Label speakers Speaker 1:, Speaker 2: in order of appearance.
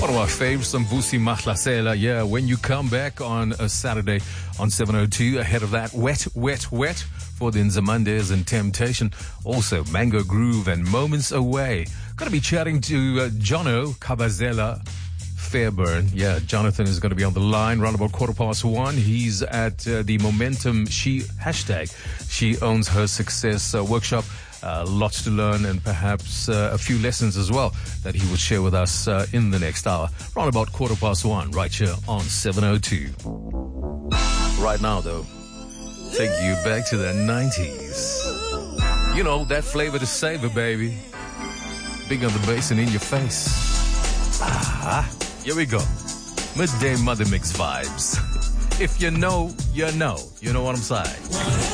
Speaker 1: One of our favorites, Mvusi Mahlasela. Yeah, when you come back on a Saturday on 7:02, ahead of that, Wet, Wet, Wet for the Nzamandes and Temptation. Also, Mango Groove and Moments Away. Going to be chatting to Jono Kabazela Fairburn. Yeah, Jonathan is going to be on the line around about 1:15. He's at the Momentum She Owns Her Success workshop. Lots to learn and perhaps a few lessons as well that he will share with us in the next hour. Around about 1:15 right here on 7:02. Right now, though, take you back to the 90s. You know, that flavor to savor, baby. Big on the bass and in your face. Here we go. Midday Mother Mix vibes. If you know, you know. You know what I'm saying?